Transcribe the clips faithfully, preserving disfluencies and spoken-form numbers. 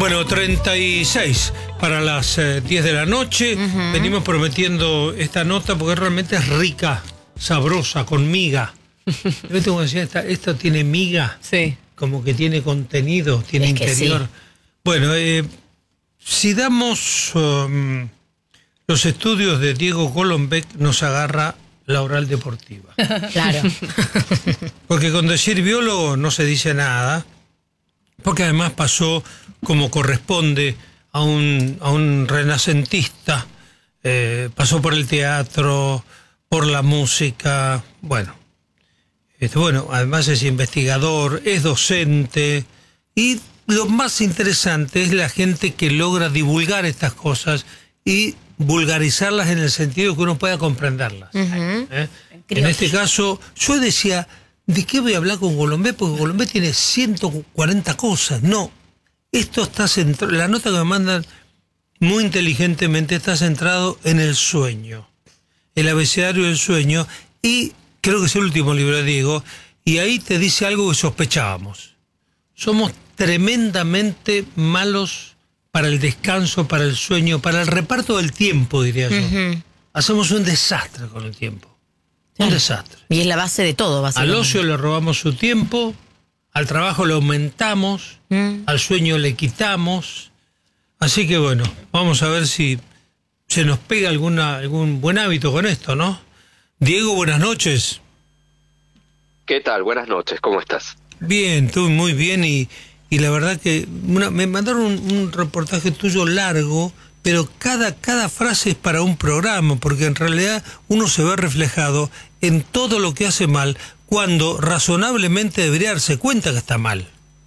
Bueno, treinta y seis para las eh, diez de la noche. Uh-huh. Venimos prometiendo esta nota porque realmente es rica, sabrosa, con miga. Yo tengo que decir, esta, esto tiene miga, sí. Como que tiene contenido, tiene es interior. Sí. Bueno, eh, si damos um, los estudios de Diego Golombek, nos agarra la oral deportiva. Claro. Porque con decir biólogo no se dice nada, porque además pasó como corresponde a un, a un renacentista, eh, pasó por el teatro, por la música, bueno, este, bueno, además es investigador, es docente, y lo más interesante es la gente que logra divulgar estas cosas y vulgarizarlas en el sentido que uno pueda comprenderlas. Uh-huh. ¿Eh? En este caso, yo decía, ¿de qué voy a hablar con Golombek? Porque Golombek tiene ciento cuarenta cosas. No, esto está centrado, la nota que me mandan muy inteligentemente está centrado en el sueño, el abecedario del sueño, y creo que es el último libro de Diego, y ahí te dice algo que sospechábamos. Somos tremendamente malos para el descanso, para el sueño, para el reparto del tiempo, diría yo. Uh-huh. Hacemos un desastre con el tiempo. Un desastre. Y es la base de todo, básicamente. Al ocio le robamos su tiempo, al trabajo le aumentamos, mm. al sueño le quitamos. Así que bueno, vamos a ver si se nos pega alguna, algún buen hábito con esto, ¿no? Diego, buenas noches. ¿Qué tal? Buenas noches, ¿cómo estás? Bien, estuve muy bien y, y la verdad que una, me mandaron un, un reportaje tuyo largo, pero cada, cada frase es para un programa, porque en realidad uno se ve reflejado en todo lo que hace mal, cuando razonablemente debería darse cuenta que está mal.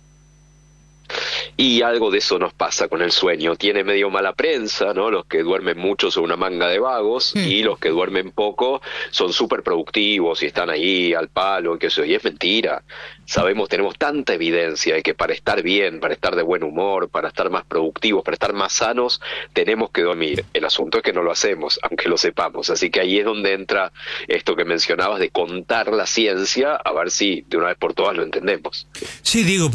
Y algo de eso nos pasa con el sueño. Tiene medio mala prensa, ¿no? Los que duermen mucho son una manga de vagos, mm. y los que duermen poco son súper productivos y están ahí al palo, qué sé yo. Y es mentira. Sabemos, tenemos tanta evidencia de que para estar bien, para estar de buen humor, para estar más productivos, para estar más sanos, tenemos que dormir. El asunto es que no lo hacemos, aunque lo sepamos. Así que ahí es donde entra esto que mencionabas de contar la ciencia, a ver si de una vez por todas lo entendemos. Sí, digo,